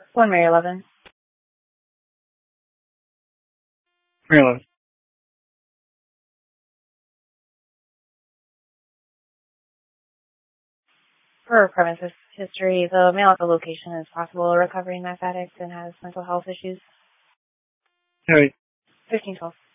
1 Mary 11. Mary 11. Per premises history, the male at the location is possible a recovering meth addict and has mental health issues. Harry. 1512.